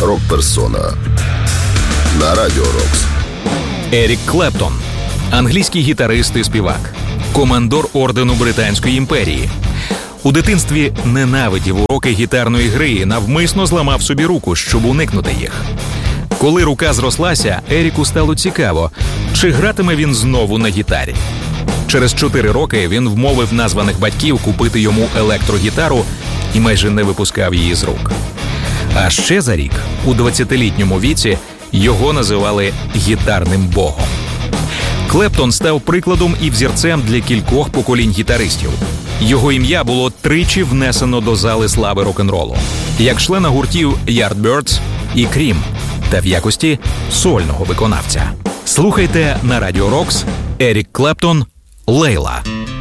Рок-персона на Радіо Рокс. Ерік Клептон – англійський гітарист і співак, командор ордену Британської імперії. У дитинстві ненавидів уроки гітарної гри і навмисно зламав собі руку, щоб уникнути їх. Коли рука зрослася, Еріку стало цікаво, чи гратиме він знову на гітарі. Через 4 роки він вмовив названих батьків купити йому електрогітару і майже не випускав її з рук. А ще за рік, у 20-літньому віці, його називали гітарним богом. Клептон став прикладом і взірцем для кількох поколінь гітаристів. Його ім'я було тричі внесено до зали слави рок-н-ролу, як члена гуртів Yardbirds і Cream, та в якості сольного виконавця. Слухайте на Радіо Рокс Ерік Клептон «Лейла».